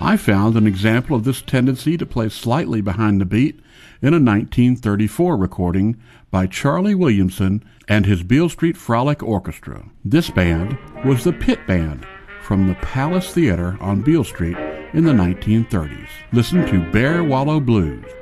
I found an example of this tendency to play slightly behind the beat in a 1934 recording by Charlie Williamson and his Beale Street Frolic Orchestra. This band was the Pit Band from the Palace Theater on Beale Street in the 1930s. Listen to Bear Wallow Blues.